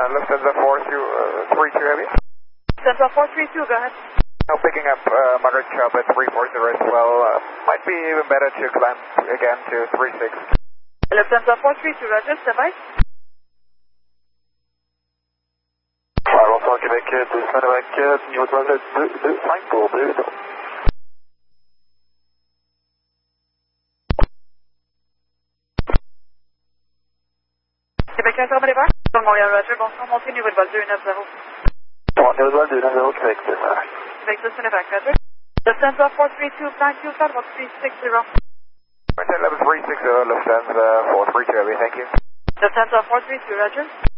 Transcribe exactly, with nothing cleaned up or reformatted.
Uh, Lufthansa four three two heavy. Lufthansa four three two, go ahead. Now picking up uh, Margaret Chubb at three four zero as well. Uh, might be even better to climb again to three six. Lufthansa four three two, Roger, stand by. Firewall Québec, deux Québec, niveau deux deux cinq pour deux. Québec un ferme les barres. Montréal, Roger, bonsoir, montée niveau de vol deux neuf zéro. Bon, niveau de vol deux neuf zéro, Québec deux. Québec deux, stand by, Roger. Lufthansa four three two, plan Q, start about three six zero. Level three six zero, Lufthansa four three two heavy, thank you. Lufthansa four three two, Roger.